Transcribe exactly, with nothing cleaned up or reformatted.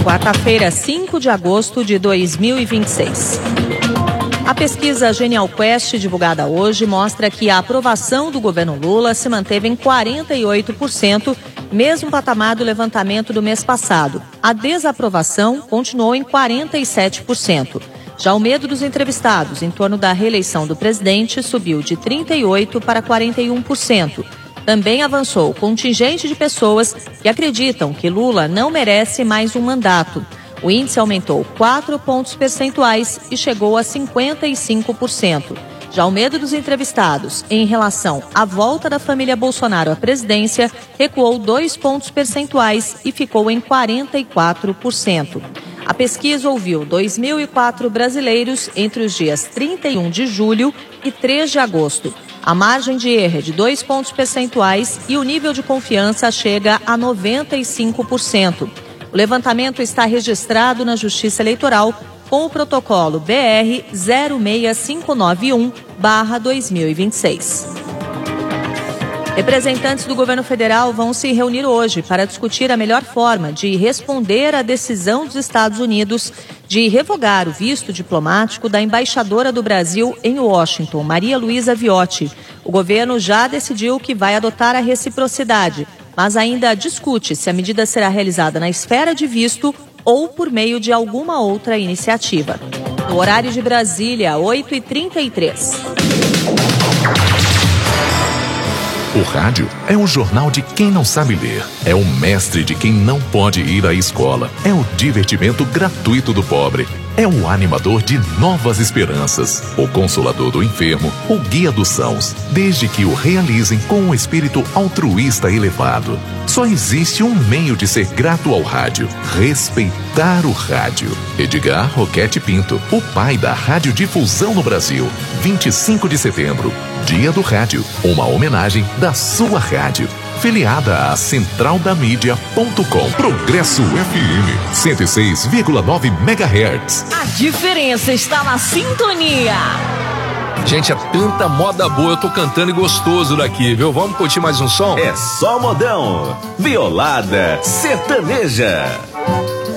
quarta-feira, cinco de agosto de dois mil e vinte e seis. A pesquisa Genial Quest, divulgada hoje, mostra que a aprovação do governo Lula se manteve em quarenta e oito por cento, mesmo patamar do levantamento do mês passado. A desaprovação continuou em quarenta e sete por cento. Já o medo dos entrevistados em torno da reeleição do presidente subiu de trinta e oito por cento para quarenta e um por cento. Também avançou o contingente de pessoas que acreditam que Lula não merece mais um mandato. O índice aumentou quatro pontos percentuais e chegou a cinquenta e cinco por cento. Já o medo dos entrevistados em relação à volta da família Bolsonaro à presidência recuou dois pontos percentuais e ficou em quarenta e quatro por cento. A pesquisa ouviu dois mil e quatro brasileiros entre os dias trinta e um de julho e três de agosto. A margem de erro é de dois pontos percentuais e o nível de confiança chega a noventa e cinco por cento. O levantamento está registrado na Justiça Eleitoral com o protocolo B R zero seis cinco nove um barra dois mil e vinte e seis. Representantes do governo federal vão se reunir hoje para discutir a melhor forma de responder à decisão dos Estados Unidos de revogar o visto diplomático da embaixadora do Brasil em Washington, Maria Luísa Viotti. O governo já decidiu que vai adotar a reciprocidade, mas ainda discute se a medida será realizada na esfera de visto ou por meio de alguma outra iniciativa. No horário de Brasília, oito e trinta e três. O rádio é o jornal de quem não sabe ler, é o mestre de quem não pode ir à escola, é o divertimento gratuito do pobre, é o animador de novas esperanças, o consolador do enfermo, o guia dos sãos, desde que o realizem com um espírito altruísta elevado. Só existe um meio de ser grato ao rádio: respeitar o rádio. Edgar Roquete Pinto, o pai da radiodifusão no Brasil. vinte e cinco de setembro, Dia do Rádio, uma homenagem da sua rádio. Filiada a central da mídia ponto com. Progresso F M, cento e seis vírgula nove megahertz. A diferença está na sintonia. Gente, é tanta moda boa, eu tô cantando e gostoso daqui, viu? Vamos curtir mais um som? É só modão, Violada Sertaneja.